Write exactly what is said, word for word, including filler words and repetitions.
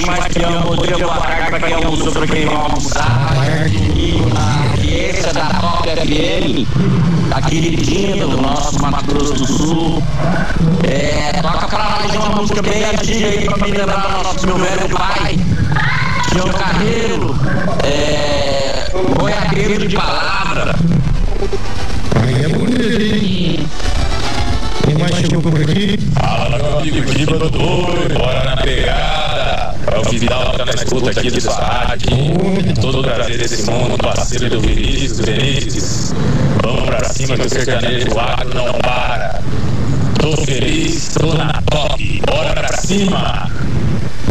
tarde, mais pião, bom dia, boa tarde pra quem almoçou, pra quem vai almoçar. E na audiência da Top F M, a queridinha do nosso Mato Grosso do Sul. É, toca pra mais uma música bem antiga aí pra me lembrar do nosso meu velho pai, João Carreiro, é, boiadeiro de palavra. Aí é bonito, hein? Quem mais chegou por aqui? Fala, meu amigo Giba do Doido, bora na pegada. É o Vidal, tá na escuta aqui do sua rádio. Todo o prazer desse mundo, parceiro do Vinícius, Vinícius. Vamos pra cima que o sertanejo agro não para. Tô feliz, tô na top, bora pra cima.